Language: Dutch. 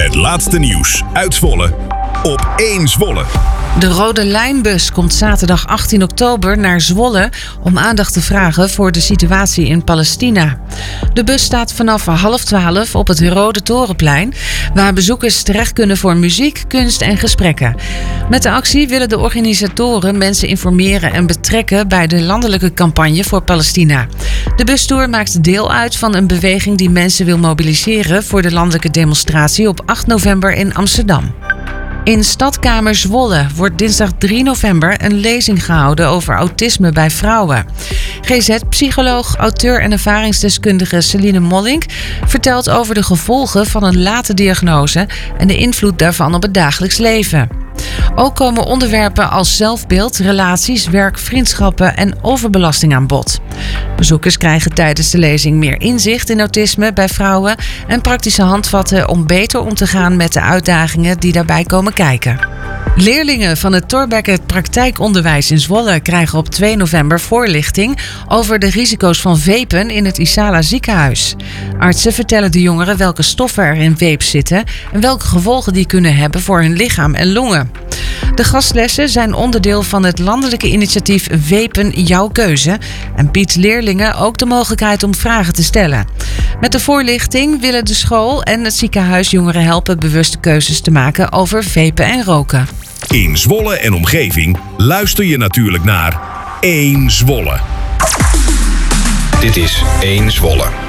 Het laatste nieuws uit Zwolle op 1 Zwolle. De Rode Lijnbus komt zaterdag 18 oktober naar Zwolle om aandacht te vragen voor de situatie in Palestina. De bus staat vanaf 11:30 op het Rode Torenplein, waar bezoekers terecht kunnen voor muziek, kunst en gesprekken. Met de actie willen de organisatoren mensen informeren en betrekken bij de landelijke campagne voor Palestina. De bustour maakt deel uit van een beweging die mensen wil mobiliseren voor de landelijke demonstratie op 8 november in Amsterdam. In Stadkamer Zwolle wordt dinsdag 3 november een lezing gehouden over autisme bij vrouwen. GZ-psycholoog, auteur en ervaringsdeskundige Celine Mollink vertelt over de gevolgen van een late diagnose en de invloed daarvan op het dagelijks leven. Ook komen onderwerpen als zelfbeeld, relaties, werk, vriendschappen en overbelasting aan bod. Bezoekers krijgen tijdens de lezing meer inzicht in autisme bij vrouwen en praktische handvatten om beter om te gaan met de uitdagingen die daarbij komen kijken. Leerlingen van het Thorbecke praktijkonderwijs in Zwolle krijgen op 2 november voorlichting over de risico's van vapen in het Isala ziekenhuis. Artsen vertellen de jongeren welke stoffen er in vapes zitten en welke gevolgen die kunnen hebben voor hun lichaam en longen. De gastlessen zijn onderdeel van het landelijke initiatief Vapen Jouw Keuze en biedt leerlingen ook de mogelijkheid om vragen te stellen. Met de voorlichting willen de school en het ziekenhuis jongeren helpen bewuste keuzes te maken over vapen en roken. In Zwolle en omgeving luister je natuurlijk naar 1 Zwolle. Dit is 1 Zwolle.